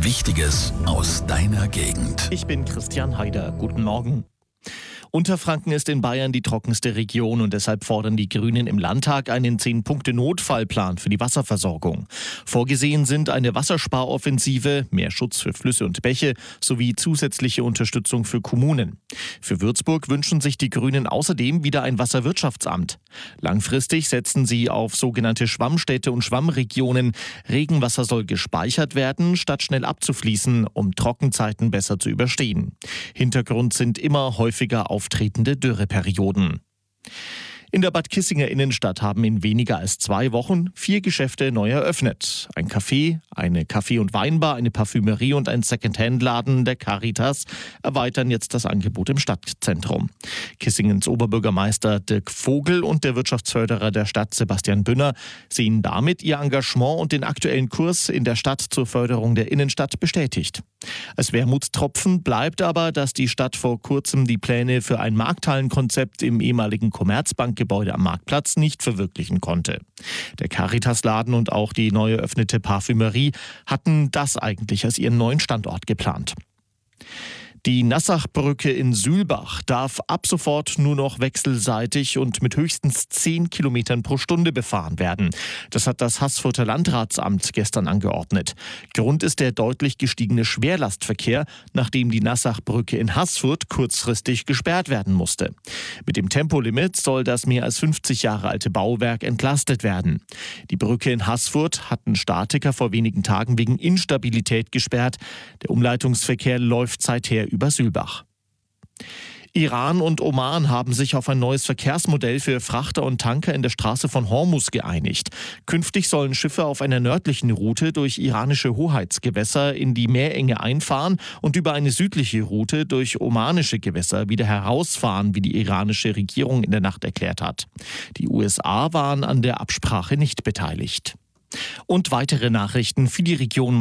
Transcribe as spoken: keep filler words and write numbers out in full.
Wichtiges aus deiner Gegend. Ich bin Christian Haider. Guten Morgen. Unterfranken ist in Bayern die trockenste Region und deshalb fordern die Grünen im Landtag einen zehn-Punkte-Notfallplan für die Wasserversorgung. Vorgesehen sind eine Wassersparoffensive, mehr Schutz für Flüsse und Bäche sowie zusätzliche Unterstützung für Kommunen. Für Würzburg wünschen sich die Grünen außerdem wieder ein Wasserwirtschaftsamt. Langfristig setzen sie auf sogenannte Schwammstädte und Schwammregionen. Regenwasser soll gespeichert werden, statt schnell abzufließen, um Trockenzeiten besser zu überstehen. Hintergrund sind immer häufiger auftretende Dürreperioden. In der Bad Kissinger Innenstadt haben in weniger als zwei Wochen vier Geschäfte neu eröffnet. Ein Café, eine Kaffee- und Weinbar, eine Parfümerie und ein Secondhand-Laden der Caritas erweitern jetzt das Angebot im Stadtzentrum. Kissingens Oberbürgermeister Dirk Vogel und der Wirtschaftsförderer der Stadt Sebastian Bünner sehen damit ihr Engagement und den aktuellen Kurs in der Stadt zur Förderung der Innenstadt bestätigt. Als Wermutstropfen bleibt aber, dass die Stadt vor kurzem die Pläne für ein Markthallenkonzept im ehemaligen Commerzbankgebäude am Marktplatz nicht verwirklichen konnte. Der Caritas-Laden und auch die neu eröffnete Parfümerie hatten das eigentlich als ihren neuen Standort geplant. Die Nassachbrücke in Sülbach darf ab sofort nur noch wechselseitig und mit höchstens zehn Kilometern pro Stunde befahren werden. Das hat das Haßfurter Landratsamt gestern angeordnet. Grund ist der deutlich gestiegene Schwerlastverkehr, nachdem die Nassachbrücke in Haßfurt kurzfristig gesperrt werden musste. Mit dem Tempolimit soll das mehr als fünfzig Jahre alte Bauwerk entlastet werden. Die Brücke in Haßfurt hatten Statiker vor wenigen Tagen wegen Instabilität gesperrt. Der Umleitungsverkehr läuft seither über Sülbach. Iran und Oman haben sich auf ein neues Verkehrsmodell für Frachter und Tanker in der Straße von Hormuz geeinigt. Künftig sollen Schiffe auf einer nördlichen Route durch iranische Hoheitsgewässer in die Meerenge einfahren und über eine südliche Route durch omanische Gewässer wieder herausfahren, wie die iranische Regierung in der Nacht erklärt hat. Die U S A waren an der Absprache nicht beteiligt. Und weitere Nachrichten für die Region